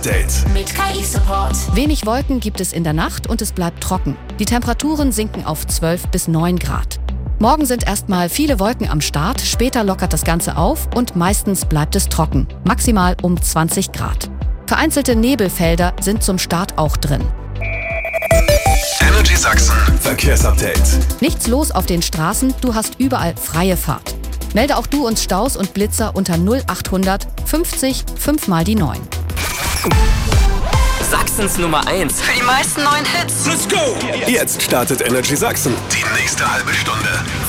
Mit KI-Support. Wenig Wolken gibt es in der Nacht und es bleibt trocken. Die Temperaturen sinken auf 12 bis 9 Grad. Morgen sind erstmal viele Wolken am Start, später lockert das Ganze auf und meistens bleibt es trocken, maximal um 20 Grad. Vereinzelte Nebelfelder sind zum Start auch drin. Energy Sachsen Verkehrsupdate. Nichts los auf den Straßen, du hast überall freie Fahrt. Melde auch du uns Staus und Blitzer unter 0800 50 5 mal die 9. Sachsens Nummer 1. Für die meisten neuen Hits. Let's go! Jetzt startet Energy Sachsen. Die nächste halbe Stunde